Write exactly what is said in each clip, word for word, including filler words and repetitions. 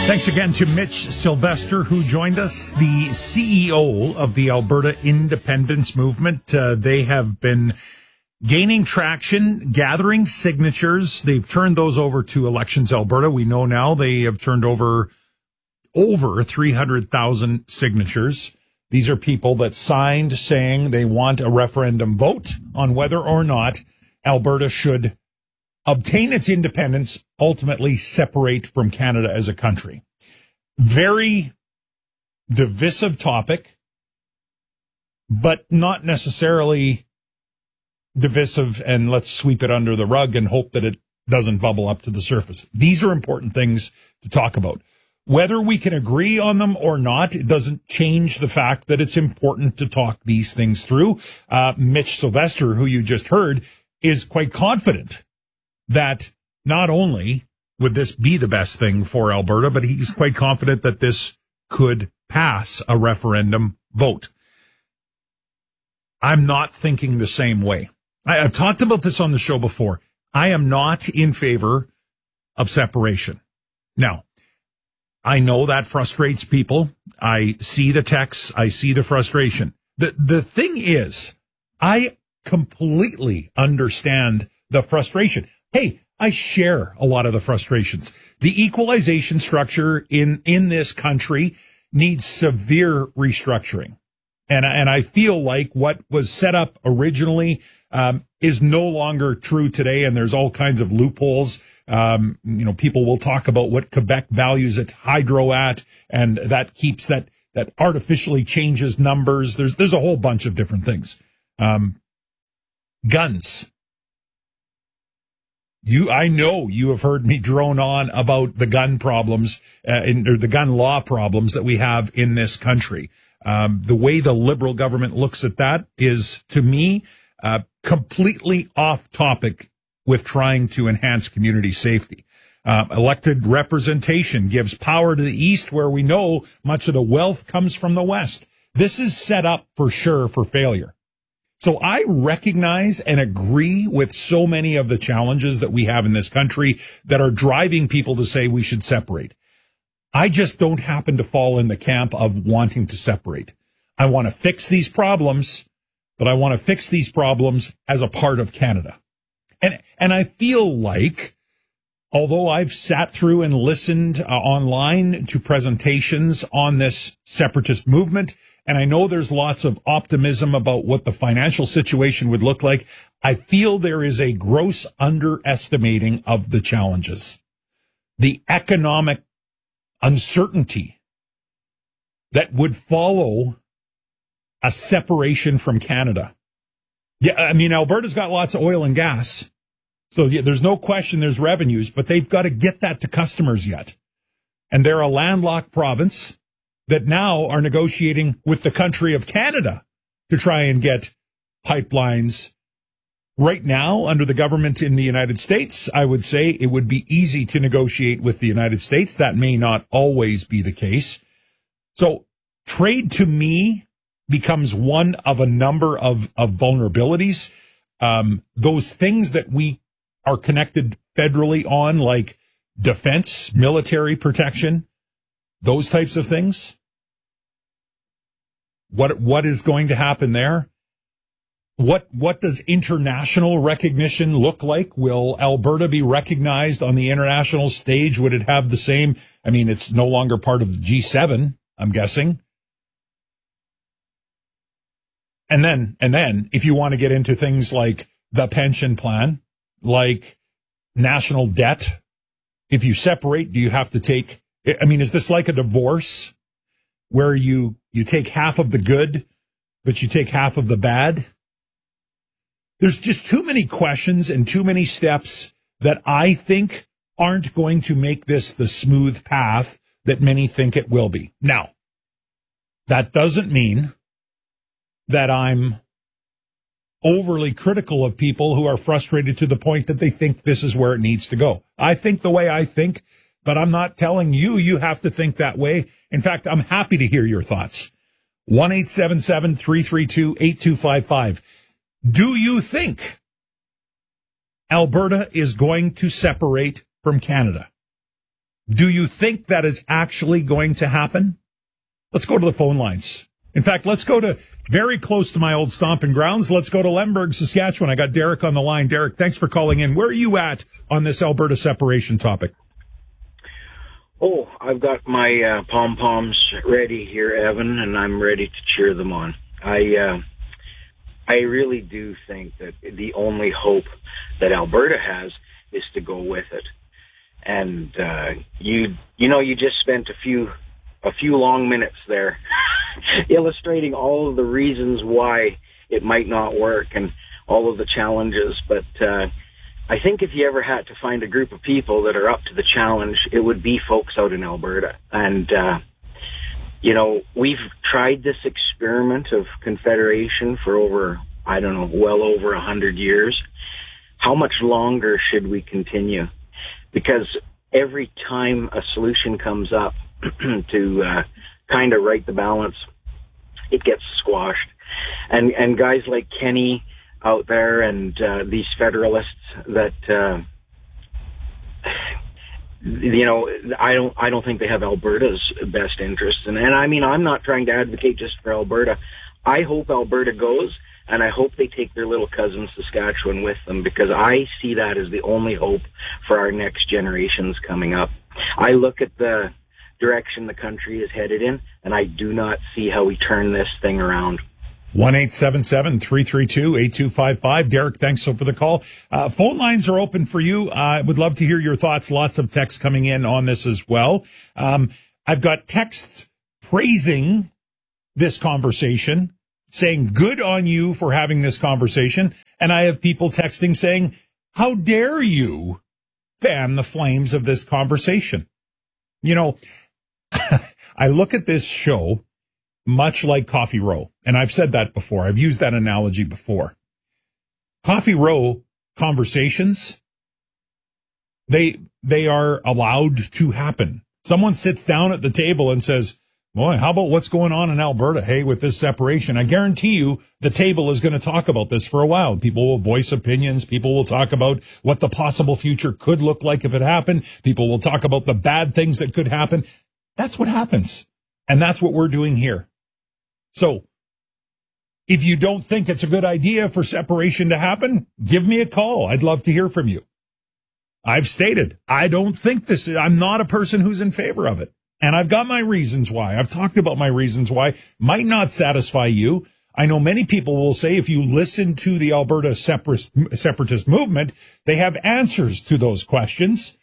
Thanks again to Mitch Sylvester, who joined us, the C E O of the Alberta Independence Movement. Uh, they have been gaining traction, gathering signatures. They've turned those over to Elections Alberta. We know now they have turned over over three hundred thousand signatures. These are people that signed saying they want a referendum vote on whether or not Alberta should obtain its independence, ultimately separate from Canada as a country. Very divisive topic, but not necessarily divisive and let's sweep it under the rug and hope that it doesn't bubble up to the surface. These are important things to talk about. Whether we can agree on them or not, it doesn't change the fact that it's important to talk these things through. Uh, Mitch Sylvester, who you just heard, is quite confident that not only would this be the best thing for Alberta, but he's quite confident that this could pass a referendum vote. I'm not thinking the same way. I, I've talked about this on the show before. I am not in favor of separation. Now, I know that frustrates people. I see the texts. I see the frustration. The, the thing is, I completely understand the frustration. Hey, I share a lot of the frustrations. The equalization structure in, in this country needs severe restructuring. And, and I feel like what was set up originally um, is no longer true today, and there's all kinds of loopholes. Um, you know, people will talk about what Quebec values its hydro at, and that keeps that, that artificially changes numbers. There's, there's a whole bunch of different things. Um, guns. You, I know you have heard me drone on about the gun problems, uh, in, or the gun law problems that we have in this country. Um, the way the Liberal government looks at that is, to me, uh, completely off topic with trying to enhance community safety. Uh, elected representation gives power to the East, where we know much of the wealth comes from the West. This is set up for sure for failure. So I recognize and agree with so many of the challenges that we have in this country that are driving people to say we should separate. I just don't happen to fall in the camp of wanting to separate. I want to fix these problems, but I want to fix these problems as a part of Canada. And, and I feel like, although I've sat through and listened uh, online to presentations on this separatist movement, and I know there's lots of optimism about what the financial situation would look like, I feel there is a gross underestimating of the challenges. The economic uncertainty that would follow a separation from Canada. Yeah, I mean, Alberta's got lots of oil and gas. So yeah, there's no question there's revenues, but they've got to get that to customers yet. And they're a landlocked province that now are negotiating with the country of Canada to try and get pipelines. Right now, under the government in the United States, I would say it would be easy to negotiate with the United States. That may not always be the case. So trade, to me, becomes one of a number of, of vulnerabilities. Um, those things that we are connected federally on, like defense, military protection, those types of things. What, what is going to happen there? What, what does international recognition look like? Will Alberta be recognized on the international stage? Would it have the same? I mean, it's no longer part of the G seven, I'm guessing. And then, and then if you want to get into things like the pension plan, like national debt, if you separate, do you have to take, I mean, is this like a divorce where you, you take half of the good, but you take half of the bad? There's just too many questions and too many steps that I think aren't going to make this the smooth path that many think it will be. Now, that doesn't mean that I'm overly critical of people who are frustrated to the point that they think this is where it needs to go. I think the way I think, but I'm not telling you you have to think that way. In fact, I'm happy to hear your thoughts. one eight seven seven, three three two, eight two five five. Do you think Alberta is going to separate from Canada? Do you think that is actually going to happen? Let's go to the phone lines. In fact, let's go to very close to my old stomping grounds. Let's go to Lemberg, Saskatchewan. I got Derek on the line. Derek, thanks for calling in. Where are you at on this Alberta separation topic? Oh, I've got my uh, pom-poms ready here, Evan, and I'm ready to cheer them on. I uh, I really do think that the only hope that Alberta has is to go with it. And uh, you you know, you just spent a few a few long minutes there illustrating all of the reasons why it might not work and all of the challenges. But uh, I think if you ever had to find a group of people that are up to the challenge, it would be folks out in Alberta. And, uh, you know, we've tried this experiment of confederation for over, I don't know, well over a hundred years. How much longer should we continue? Because every time a solution comes up to uh, kind of right the balance, it gets squashed. And and guys like Kenny out there and uh, these federalists that uh, you know, I don't I don't think they have Alberta's best interests. And and I mean, I'm not trying to advocate just for Alberta. I hope Alberta goes, and I hope they take their little cousin Saskatchewan with them, because I see that as the only hope for our next generations coming up. I look at the direction the country is headed in, and I do not see how we turn this thing around. one eight seven seven, three three two, eight two five five. Derek, thanks so for the call. Uh, phone lines are open for you. I uh, would love to hear your thoughts. Lots of texts coming in on this as well. Um, I've got texts praising this conversation, saying good on you for having this conversation. And I have people texting saying, how dare you fan the flames of this conversation? You know, I look at this show much like Coffee Row, and I've said that before. I've used that analogy before. Coffee Row conversations, they they are allowed to happen. Someone sits down at the table and says, boy, how about what's going on in Alberta? Hey, with this separation, I guarantee you the table is going to talk about this for a while. People will voice opinions. People will talk about what the possible future could look like if it happened. People will talk about the bad things that could happen. That's what happens. And that's what we're doing here. So if you don't think it's a good idea for separation to happen, give me a call. I'd love to hear from you. I've stated, I don't think this is, I'm not a person who's in favor of it. And I've got my reasons why. I've talked about my reasons why. Might not satisfy you. I know many people will say if you listen to the Alberta separatist movement, they have answers to those questions.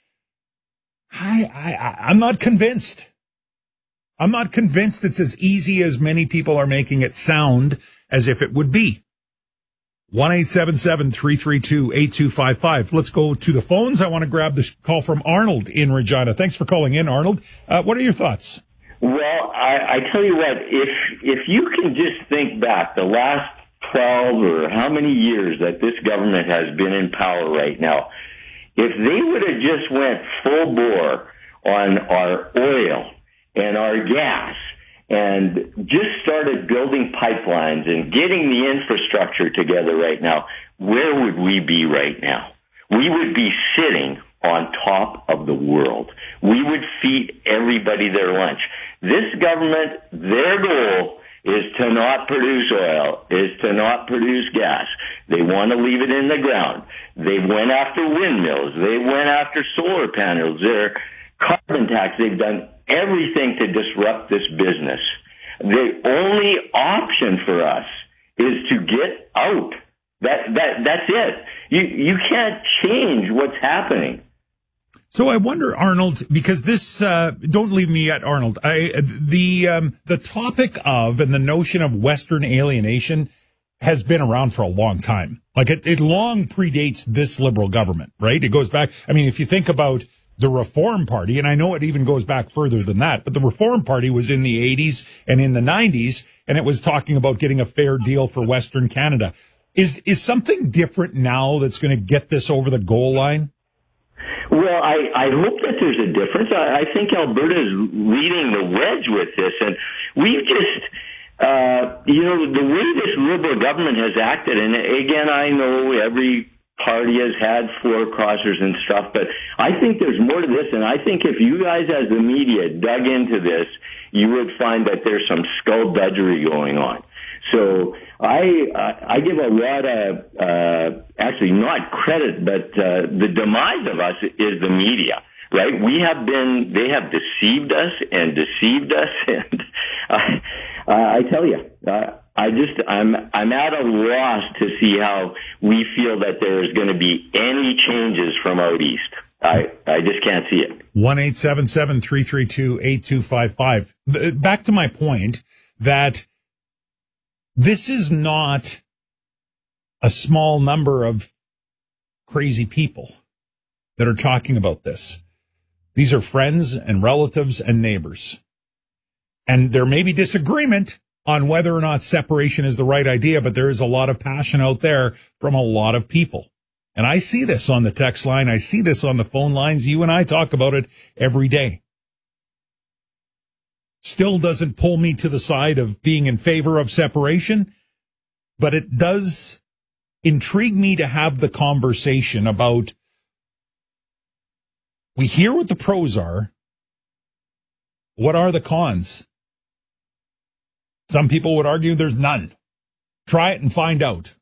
I, I, I'm not convinced. I'm not convinced it's as easy as many people are making it sound as if it would be. one eight seven seven, three three two, eight two five five. Let's go to the phones. I want to grab the call from Arnold in Regina. Thanks for calling in, Arnold. Uh, what are your thoughts? Well, I, I tell you what, if if you can just think back the last twelve or how many years that this government has been in power right now, if they would have just went full bore on our oil and our gas and just started building pipelines and getting the infrastructure together right now, where would we be right now? We would be sitting on top of the world. We would feed everybody their lunch. This government, their goal is to not produce oil, is to not produce gas. They want to leave it in the ground. They went after windmills. They went after solar panels. Their carbon tax, they've done everything to disrupt this business. The only option for us is to get out. That that that's it. You you can't change what's happening. So I wonder, Arnold, because this uh, don't leave me at Arnold. I the um, the topic of and the notion of Western alienation has been around for a long time. Like it, it long predates this Liberal government, right? It goes back. I mean, if you think about the Reform Party, and I know it even goes back further than that, but the Reform Party was in the eighties and in the nineties, and it was talking about getting a fair deal for Western Canada. Is is something different now that's going to get this over the goal line? Well, I, I hope that there's a difference. I, I think Alberta is leading the wedge with this, and we've just, uh, you know, the way this Liberal government has acted, and again, I know every party has had floor crossers and stuff, but I think there's more to this, and I think if you guys as the media dug into this, you would find that there's some skullduggery going on. So I I, I give a lot of, uh, actually not credit, but uh, the demise of us is the media, right? We have been, they have deceived us and deceived us, and uh, I tell you, uh, I just, I'm, I'm at a loss to see how we feel that there's going to be any changes from out east. I, I just can't see it. one eight seven seven, three three two, eight two five five. Back to my point that this is not a small number of crazy people that are talking about this. These are friends and relatives and neighbors. And there may be disagreement on whether or not separation is the right idea, but there is a lot of passion out there from a lot of people. And I see this on the text line. I see this on the phone lines. You and I talk about it every day. Still doesn't pull me to the side of being in favor of separation, but it does intrigue me to have the conversation about, we hear what the pros are. What are the cons? Some people would argue there's none. Try it and find out.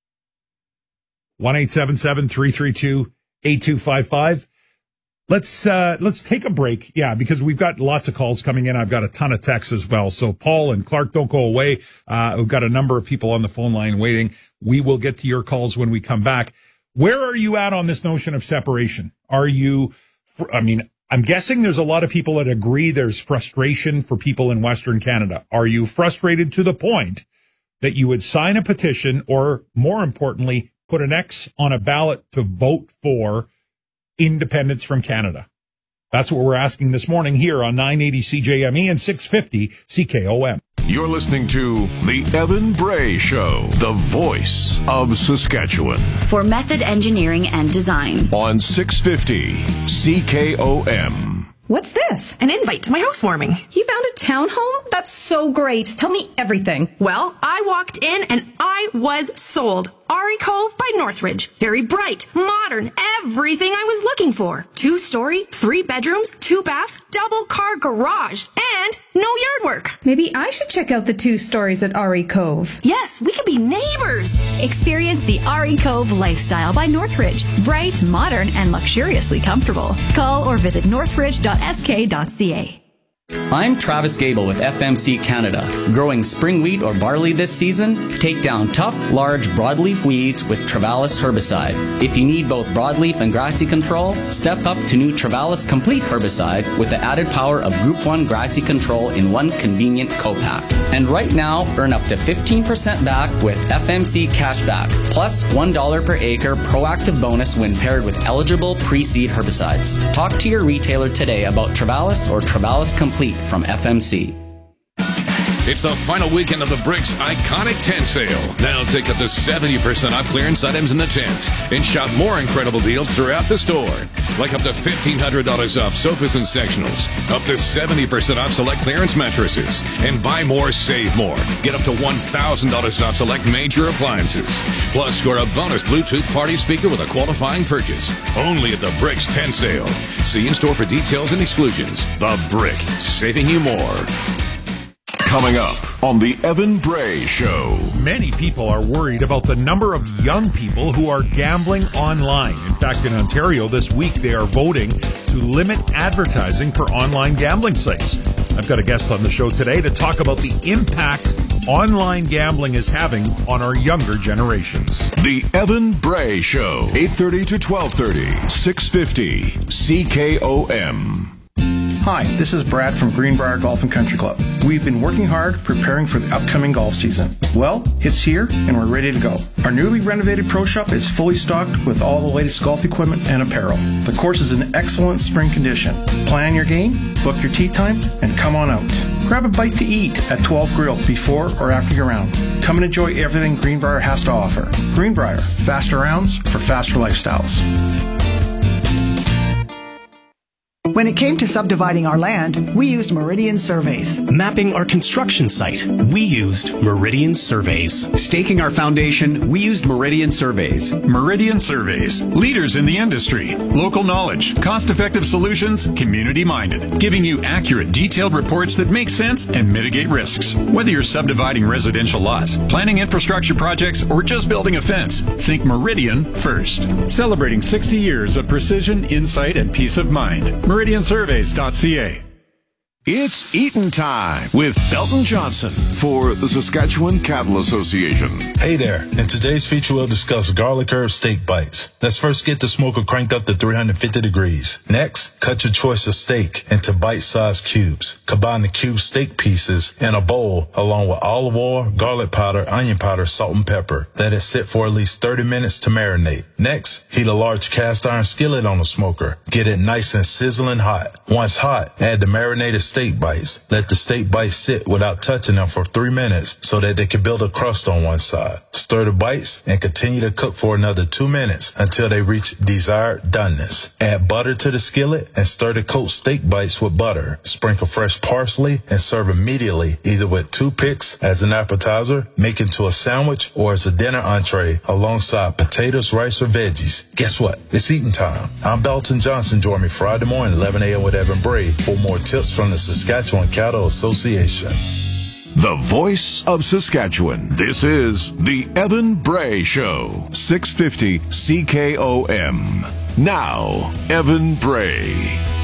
one eight seven seven, three three two, eight two five five. Let's, uh, let's take a break. Yeah, because we've got lots of calls coming in. I've got a ton of texts as well. So Paul and Clark, don't go away. Uh, we've got a number of people on the phone line waiting. We will get to your calls when we come back. Where are you at on this notion of separation? Are you, I mean, I'm guessing there's a lot of people that agree there's frustration for people in Western Canada. Are you frustrated to the point that you would sign a petition or, more importantly, put an X on a ballot to vote for independence from Canada? That's what we're asking this morning here on nine eighty C J M E and six fifty C K O M. You're listening to The Evan Bray Show, the voice of Saskatchewan. For method engineering and design. On six fifty C K O M. What's this? An invite to my housewarming. You found a townhome? That's so great. Tell me everything. Well, I walked in and I was sold. Ari Cove by Northridge. Very bright, modern, everything I was looking for. Two-story, three bedrooms, two baths, double car garage, and no yard work. Maybe I should check out the two stories at Ari Cove. Yes, we could be neighbors. Experience the Ari Cove lifestyle by Northridge. Bright, modern, and luxuriously comfortable. Call or visit northridge dot s k dot c a. I'm Travis Gable with F M C Canada. Growing spring wheat or barley this season? Take down tough, large broadleaf weeds with Travalis herbicide. If you need both broadleaf and grassy control, step up to new Travalis Complete herbicide with the added power of Group one grassy control in one convenient co-pack. And right now, earn up to fifteen percent back with F M C Cashback, plus one dollar per acre proactive bonus when paired with eligible pre-seed herbicides. Talk to your retailer today about Travalis or Travalis Complete from F M C. It's the final weekend of the Bricks Iconic Tent Sale. Now take up to seventy percent off clearance items in the tents and shop more incredible deals throughout the store. Like up to fifteen hundred dollars off sofas and sectionals, up to seventy percent off select clearance mattresses, and buy more, save more. Get up to one thousand dollars off select major appliances. Plus, score a bonus Bluetooth party speaker with a qualifying purchase. Only at the Bricks Tent Sale. See in store for details and exclusions. The Brick, saving you more. Coming up on the Evan Bray Show. Many people are worried about the number of young people who are gambling online. In fact, in Ontario this week, they are voting to limit advertising for online gambling sites. I've got a guest on the show today to talk about the impact online gambling is having on our younger generations. The Evan Bray Show, eight thirty to twelve thirty, six fifty C K O M. Hi, this is Brad from Greenbrier Golf and Country Club. We've been working hard preparing for the upcoming golf season. Well, it's here and we're ready to go. Our newly renovated pro shop is fully stocked with all the latest golf equipment and apparel. The course is in excellent spring condition. Plan your game, book your tee time, and come on out. Grab a bite to eat at twelve Grill before or after your round. Come and enjoy everything Greenbrier has to offer. Greenbrier, faster rounds for faster lifestyles. When it came to subdividing our land, we used Meridian Surveys. Mapping our construction site, we used Meridian Surveys. Staking our foundation, we used Meridian Surveys. Meridian Surveys, leaders in the industry. Local knowledge, cost-effective solutions, community-minded, giving you accurate, detailed reports that make sense and mitigate risks. Whether you're subdividing residential lots, planning infrastructure projects, or just building a fence, think Meridian first. Celebrating sixty years of precision, insight, and peace of mind. meridian surveys dot c a. It's Eatin' Time with Belton Johnson for the Saskatchewan Cattle Association. Hey there. In today's feature, we'll discuss garlic herb steak bites. Let's first get the smoker cranked up to three hundred fifty degrees. Next, cut your choice of steak into bite-sized cubes. Combine the cube steak pieces in a bowl along with olive oil, garlic powder, onion powder, salt, and pepper. Let it sit for at least thirty minutes to marinate. Next, heat a large cast iron skillet on the smoker. Get it nice and sizzling hot. Once hot, add the marinated steak steak bites. Let the steak bites sit without touching them for three minutes so that they can build a crust on one side. Stir the bites and continue to cook for another two minutes until they reach desired doneness. Add butter to the skillet and stir the coat steak bites with butter. Sprinkle fresh parsley and serve immediately, either with toothpicks as an appetizer, make into a sandwich, or as a dinner entree alongside potatoes, rice, or veggies. Guess what? It's eating time. I'm Belton Johnson. Join me Friday morning, eleven a.m. with Evan Bray for more tips from the Saskatchewan Cattle Association. The voice of Saskatchewan. This is the Evan Bray Show, six fifty C K O M. Now, Evan Bray.